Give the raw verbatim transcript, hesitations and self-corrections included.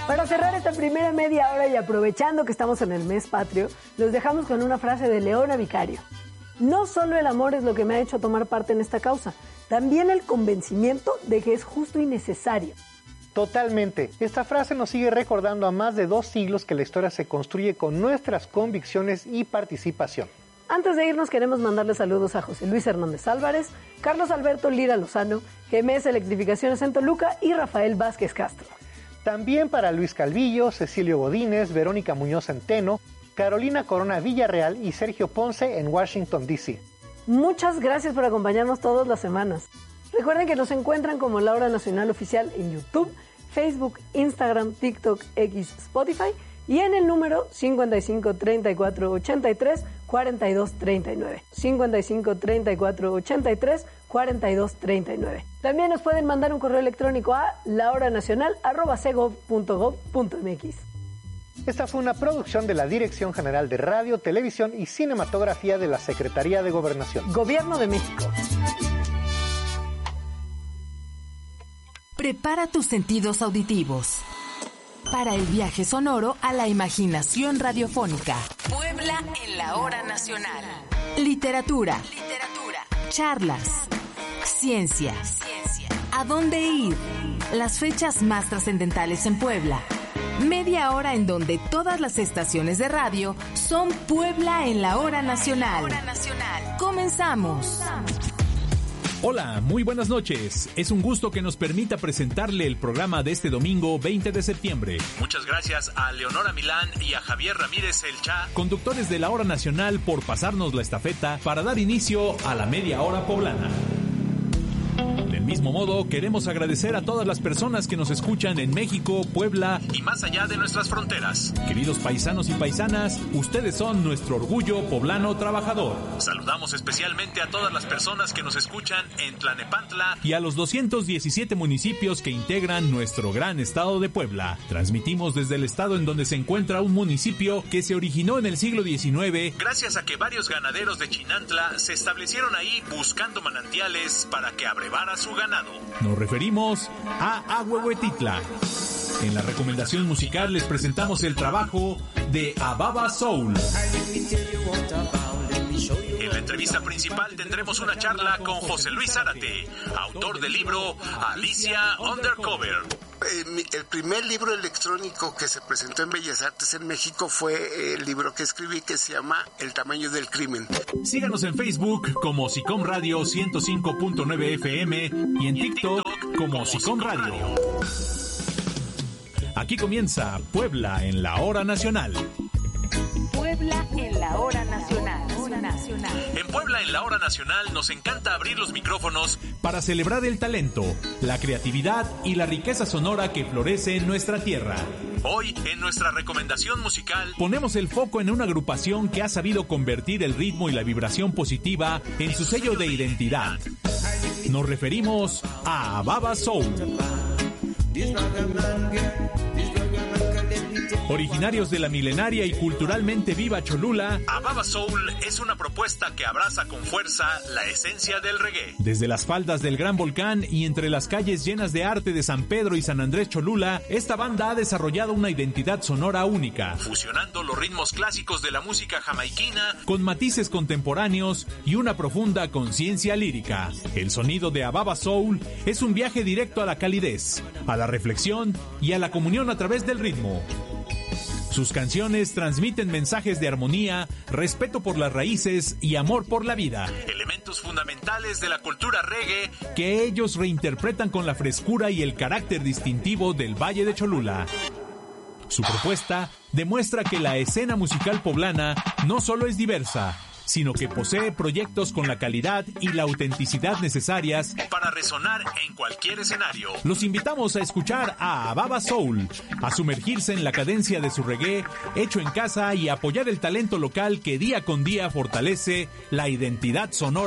Para cerrar esta primera media hora y aprovechando que estamos en el mes patrio, los dejamos con una frase de Leona Vicario. No solo el amor es lo que me ha hecho tomar parte en esta causa, también el convencimiento de que es justo y necesario. Totalmente. Esta frase nos sigue recordando a más de dos siglos que la historia se construye con nuestras convicciones y participación. Antes de irnos queremos mandarle saludos a José Luis Hernández Álvarez, Carlos Alberto Lira Lozano, G M S Electrificaciones en Toluca y Rafael Vázquez Castro. También para Luis Calvillo, Cecilio Godínez, Verónica Muñoz Centeno, Carolina Corona Villarreal y Sergio Ponce en Washington, D C Muchas gracias por acompañarnos todas las semanas. Recuerden que nos encuentran como La Hora Nacional Oficial en YouTube, Facebook, Instagram, TikTok, X, Spotify y en el número cincuenta y cinco, treinta y cuatro, ochenta y tres, cuarenta y dos, treinta y nueve. cincuenta y cinco, treinta y cuatro, ochenta y tres, cuarenta y dos, treinta y nueve. También nos pueden mandar un correo electrónico a lahoranacional arroba segov punto gov punto mx. Esta fue una producción de la Dirección General de Radio, Televisión y Cinematografía de la Secretaría de Gobernación. Gobierno de México. Prepara tus sentidos auditivos para el viaje sonoro a la imaginación radiofónica. Puebla en la Hora Nacional. Literatura. Literatura. Charlas. Ciencia. Ciencia. ¿A dónde ir? Las fechas más trascendentales en Puebla. Media hora en donde todas las estaciones de radio son Puebla en la Hora Nacional. Hora Nacional. Comenzamos. Hola, muy buenas noches. Es un gusto que nos permita presentarle el programa de este domingo veinte de septiembre. Muchas gracias a Leonora Milán y a Javier Ramírez El Cha, conductores de la Hora Nacional, por pasarnos la estafeta para dar inicio a la media hora poblana. Del mismo modo, queremos agradecer a todas las personas que nos escuchan en México, Puebla y más allá de nuestras fronteras. Queridos paisanos y paisanas, ustedes son nuestro orgullo poblano trabajador. Saludamos especialmente a todas las personas que nos escuchan en Tlanepantla y a los doscientos diecisiete municipios que integran nuestro gran estado de Puebla. Transmitimos desde el estado en donde se encuentra un municipio que se originó en el siglo diecinueve gracias a que varios ganaderos de Chinantla se establecieron ahí buscando manantiales para que abrevara su ganado. Nos referimos a Ahuehuetitla. En la recomendación musical les presentamos el trabajo de Ababa Soul. En la entrevista principal tendremos una charla con José Luis Zárate, autor del libro Alicia Undercover. El primer libro electrónico que se presentó en Bellas Artes en México fue el libro que escribí que se llama El tamaño del crimen. Síganos en Facebook como Sicom Radio ciento cinco punto nueve F M y en TikTok como Sicom Radio. Aquí comienza Puebla en la Hora Nacional. Puebla en la Hora Nacional. En Puebla en la Hora Nacional nos encanta abrir los micrófonos para celebrar el talento, la creatividad y la riqueza sonora que florece en nuestra tierra. Hoy, en nuestra recomendación musical, ponemos el foco en una agrupación que ha sabido convertir el ritmo y la vibración positiva en su sello de identidad. Nos referimos a Ababa Soul. Originarios de la milenaria y culturalmente viva Cholula, Ababa Soul es una propuesta que abraza con fuerza la esencia del reggae. Desde las faldas del Gran Volcán y entre las calles llenas de arte de San Pedro y San Andrés Cholula, esta banda ha desarrollado una identidad sonora única, fusionando los ritmos clásicos de la música jamaiquina con matices contemporáneos y una profunda conciencia lírica. El sonido de Ababa Soul es un viaje directo a la calidez, a la reflexión y a la comunión a través del ritmo. Sus canciones transmiten mensajes de armonía, respeto por las raíces y amor por la vida. Elementos fundamentales de la cultura reggae que ellos reinterpretan con la frescura y el carácter distintivo del Valle de Cholula. Su propuesta demuestra que la escena musical poblana no solo es diversa, sino que posee proyectos con la calidad y la autenticidad necesarias para resonar en cualquier escenario. Los invitamos a escuchar a Ababa Soul, a sumergirse en la cadencia de su reggae hecho en casa y apoyar el talento local que día con día fortalece la identidad sonora